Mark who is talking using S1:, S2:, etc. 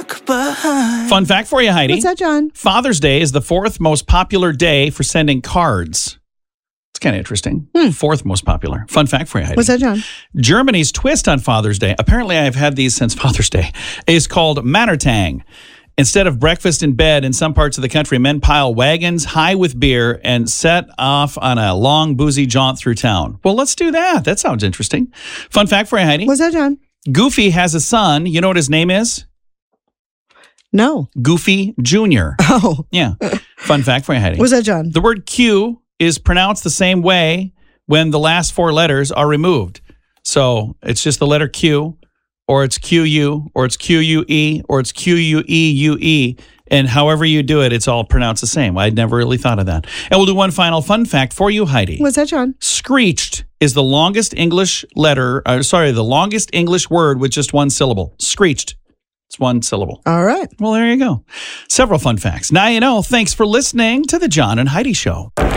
S1: look behind.
S2: Fun fact for you, Heidi.
S3: What's that, John?
S2: Father's Day is the fourth most popular day for sending cards. It's kind of interesting. Fourth most popular. Fun fact for you, Heidi.
S3: What's that, John?
S2: Germany's twist on Father's Day, apparently I've had these since Father's Day, is called Mannertang. Instead of breakfast in bed in some parts of the country, men pile wagons high with beer and set off on a long, boozy jaunt through town. Well, let's do that. That sounds interesting. Fun fact for you, Heidi.
S3: What's that, John?
S2: Goofy has a son. You know what his name is?
S3: No.
S2: Goofy Jr.
S3: Oh.
S2: Yeah. Fun fact for you, Heidi.
S3: What's that, John?
S2: The word Q is pronounced the same way when the last four letters are removed. So it's just the letter Q, or it's QU, or it's QUE, or it's QUEUE. And however you do it, it's all pronounced the same. I'd never really thought of that. And we'll do one final fun fact for you, Heidi.
S3: What's that, John?
S2: Screeched is the longest English the longest English word with just one syllable. Screeched. It's one syllable.
S3: All right.
S2: Well, there you go. Several fun facts. Now you know. Thanks for listening to the John and Heidi Show.